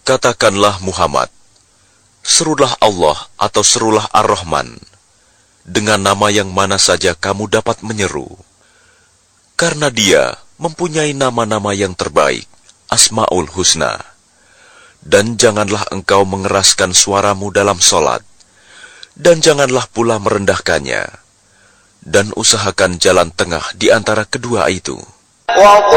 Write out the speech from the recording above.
Katakanlah Muhammad, serulah Allah atau serulah Ar-Rahman, dengan nama yang mana saja kamu dapat menyeru. Karena Dia mempunyai nama-nama yang terbaik, Asmaul Husna. Dan janganlah engkau mengeraskan suaramu dalam solat, dan janganlah pula merendahkannya, dan usahakan jalan tengah di antara kedua itu.